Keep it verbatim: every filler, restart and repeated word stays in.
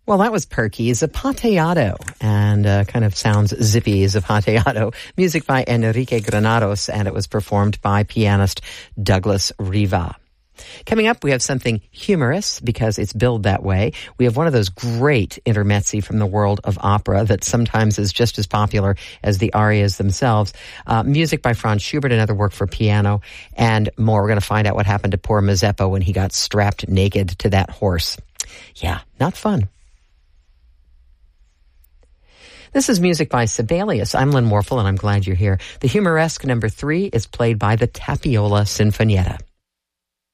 Well, that was Perky Zapateado, and uh, kind of sounds zippy, Zapateado. Music by Enrique Granados, and it was performed by pianist Douglas Riva. Coming up, we have something humorous because it's billed that way. We have one of those great intermezzi from the world of opera that sometimes is just as popular as the arias themselves. Uh, music by Franz Schubert, another work for piano, and more. We're going to find out what happened to poor Mazeppa when he got strapped naked to that horse. Yeah, not fun. This is music by Sibelius. I'm Lynn Morphle, and I'm glad you're here. The Humoresque number three is played by the Tapiola Sinfonietta.